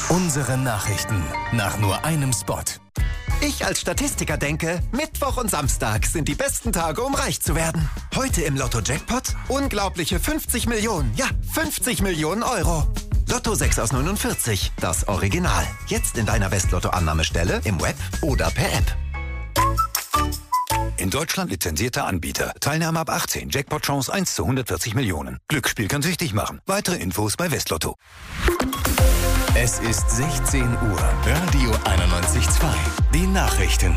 Unsere Nachrichten nach nur einem Spot. Ich als Statistiker denke, Mittwoch und Samstag sind die besten Tage, um reich zu werden. Heute im Lotto-Jackpot unglaubliche 50 Millionen, ja 50 Millionen Euro. Lotto 6 aus 49, das Original. Jetzt in deiner Westlotto-Annahmestelle, im Web oder per App. In Deutschland lizenzierter Anbieter. Teilnahme ab 18. Jackpot-Chance 1 zu 140 Millionen. Glücksspiel kann süchtig machen. Weitere Infos bei Westlotto. Es ist 16 Uhr. Radio 91.2. Die Nachrichten.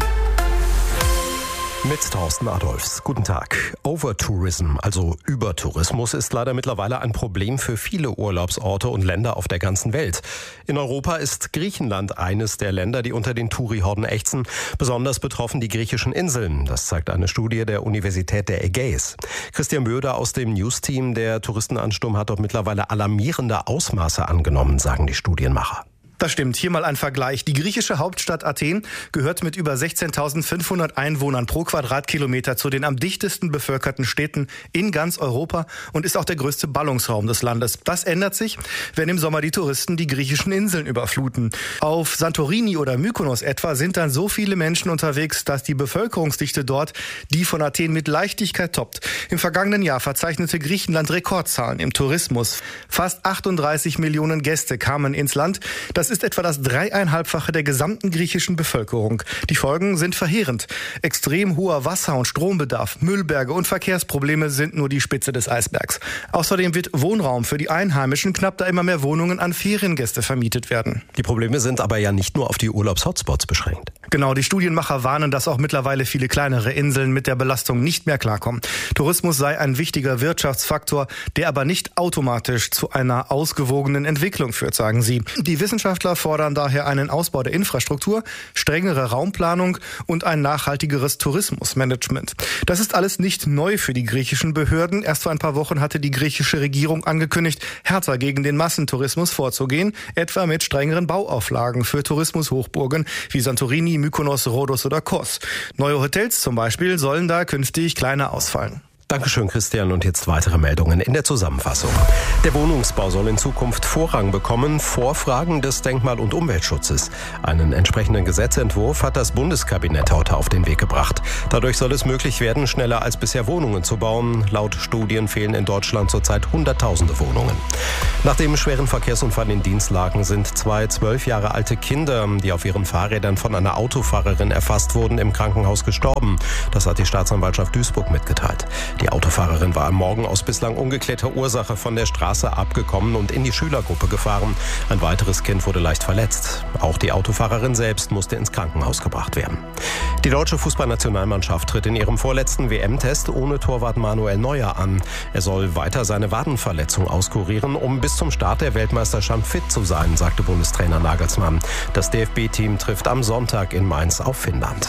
Mit Thorsten Adolfs. Guten Tag. Overtourism, also Übertourismus, ist leider mittlerweile ein Problem für viele Urlaubsorte und Länder auf der ganzen Welt. In Europa ist Griechenland eines der Länder, die unter den Touri-Horden ächzen. Besonders betroffen die griechischen Inseln. Das zeigt eine Studie der Universität der Ägäis. Christian Böder aus dem News-Team. Der Touristenansturm hat doch mittlerweile alarmierende Ausmaße angenommen, sagen die Studienmacher. Das stimmt. Hier mal ein Vergleich. Die griechische Hauptstadt Athen gehört mit über 16.500 Einwohnern pro Quadratkilometer zu den am dichtesten bevölkerten Städten in ganz Europa und ist auch der größte Ballungsraum des Landes. Das ändert sich, wenn im Sommer die Touristen die griechischen Inseln überfluten. Auf Santorini oder Mykonos etwa sind dann so viele Menschen unterwegs, dass die Bevölkerungsdichte dort die von Athen mit Leichtigkeit toppt. Im vergangenen Jahr verzeichnete Griechenland Rekordzahlen im Tourismus. Fast 38 Millionen Gäste kamen ins Land. Das ist etwa das 3,5-fache der gesamten griechischen Bevölkerung. Die Folgen sind verheerend. Extrem hoher Wasser- und Strombedarf, Müllberge und Verkehrsprobleme sind nur die Spitze des Eisbergs. Außerdem wird Wohnraum für die Einheimischen knapp, da immer mehr Wohnungen an Feriengäste vermietet werden. Die Probleme sind aber ja nicht nur auf die Urlaubshotspots beschränkt. Genau, die Studienmacher warnen, dass auch mittlerweile viele kleinere Inseln mit der Belastung nicht mehr klarkommen. Tourismus sei ein wichtiger Wirtschaftsfaktor, der aber nicht automatisch zu einer ausgewogenen Entwicklung führt, sagen sie. Die Wissenschaftler fordern daher einen Ausbau der Infrastruktur, strengere Raumplanung und ein nachhaltigeres Tourismusmanagement. Das ist alles nicht neu für die griechischen Behörden. Erst vor ein paar Wochen hatte die griechische Regierung angekündigt, härter gegen den Massentourismus vorzugehen, etwa mit strengeren Bauauflagen für Tourismushochburgen wie Santorini, Mykonos, Rhodos oder Kos. Neue Hotels zum Beispiel sollen da künftig kleiner ausfallen. Dankeschön, Christian. Und jetzt weitere Meldungen in der Zusammenfassung. Der Wohnungsbau soll in Zukunft Vorrang bekommen vor Fragen des Denkmal- und Umweltschutzes. Einen entsprechenden Gesetzentwurf hat das Bundeskabinett heute auf den Weg gebracht. Dadurch soll es möglich werden, schneller als bisher Wohnungen zu bauen. Laut Studien fehlen in Deutschland zurzeit Hunderttausende Wohnungen. Nach dem schweren Verkehrsunfall in Dinslaken sind 2 12 Jahre alte Kinder, die auf ihren Fahrrädern von einer Autofahrerin erfasst wurden, im Krankenhaus gestorben. Das hat die Staatsanwaltschaft Duisburg mitgeteilt. Die Autofahrerin war am Morgen aus bislang ungeklärter Ursache von der Straße abgekommen und in die Schülergruppe gefahren. Ein weiteres Kind wurde leicht verletzt. Auch die Autofahrerin selbst musste ins Krankenhaus gebracht werden. Die deutsche Fußballnationalmannschaft tritt in ihrem vorletzten WM-Test ohne Torwart Manuel Neuer an. Er soll weiter seine Wadenverletzung auskurieren, um bis zum Start der Weltmeisterschaft fit zu sein, sagte Bundestrainer Nagelsmann. Das DFB-Team trifft am Sonntag in Mainz auf Finnland.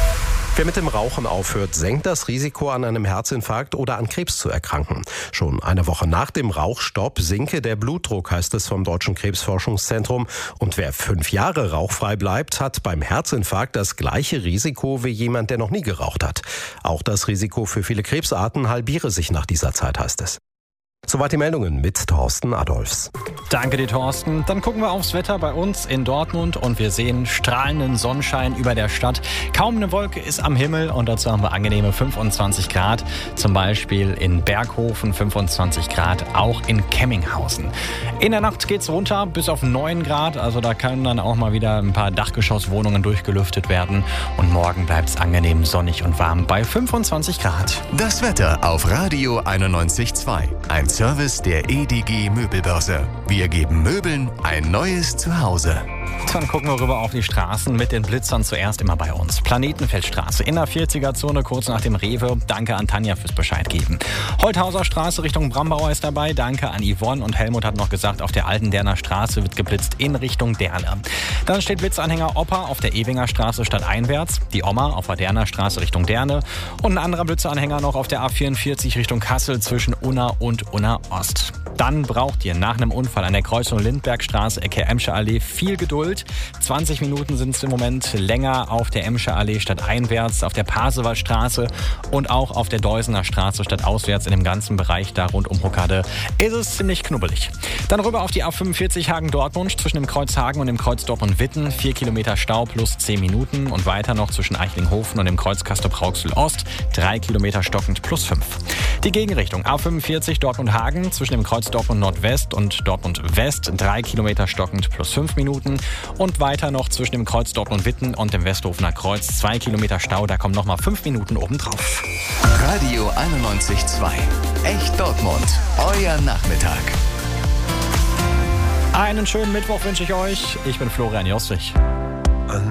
Wer mit dem Rauchen aufhört, senkt das Risiko, an einem Herzinfarkt oder an Krebs zu erkranken. Schon eine Woche nach dem Rauchstopp sinke der Blutdruck, heißt es vom Deutschen Krebsforschungszentrum. Und wer 5 Jahre rauchfrei bleibt, hat beim Herzinfarkt das gleiche Risiko wie jemand, der noch nie geraucht hat. Auch das Risiko für viele Krebsarten halbiere sich nach dieser Zeit, heißt es. Soweit die Meldungen mit Thorsten Adolfs. Danke dir, Thorsten. Dann gucken wir aufs Wetter bei uns in Dortmund und wir sehen strahlenden Sonnenschein über der Stadt. Kaum eine Wolke ist am Himmel und dazu haben wir angenehme 25 Grad. Zum Beispiel in Berghofen 25 Grad, auch in Kemminghausen. In der Nacht geht's runter bis auf 9 Grad. Also da können dann auch mal wieder ein paar Dachgeschosswohnungen durchgelüftet werden. Und morgen bleibt's angenehm sonnig und warm bei 25 Grad. Das Wetter auf Radio 91.2. Ein Service der EDG Möbelbörse. Wir geben Möbeln ein neues Zuhause. Dann gucken wir rüber auf die Straßen mit den Blitzern zuerst immer bei uns. Planetenfeldstraße in der 40er-Zone, kurz nach dem Rewe. Danke an Tanja fürs Bescheid geben. Holthauser Straße Richtung Brambauer ist dabei. Danke an Yvonne und Helmut hat noch gesagt, auf der alten Derner Straße wird geblitzt in Richtung Derne. Dann steht Blitzanhänger Opa auf der Ewinger Straße stadteinwärts. Die Oma auf der Derner Straße Richtung Derne. Und ein anderer Blitzanhänger noch auf der A44 Richtung Kassel zwischen Unna und Unna Ost. Dann braucht ihr nach einem Unfall Fall an der Kreuzung Lindbergstraße, Ecke Emscher Allee. Viel Geduld. 20 Minuten sind es im Moment länger auf der Emscher Allee stadteinwärts, auf der Pasewalder Straße und auch auf der Deusener Straße stadtauswärts in dem ganzen Bereich da rund um Huckade ist es ziemlich knubbelig. Dann rüber auf die A45 Hagen-Dortmund zwischen dem Kreuz Hagen und dem Kreuz Dortmund-Witten. 4 Kilometer Stau plus 10 Minuten und weiter noch zwischen Eichlinghofen und dem Kreuz Castrop-Rauxel-Ost. 3 Kilometer stockend plus 5. Die Gegenrichtung A45 Dortmund-Hagen zwischen dem Kreuz Dortmund-Nordwest und Dortmund-West. 3 Kilometer stockend plus 5 Minuten und weiter noch zwischen dem Kreuz Dortmund-Witten und dem Westhofener Kreuz. 2 Kilometer Stau, da kommen nochmal 5 Minuten obendrauf. Radio 91.2. Echt Dortmund. Euer Nachmittag. Einen schönen Mittwoch wünsche ich euch. Ich bin Florian Jostrich.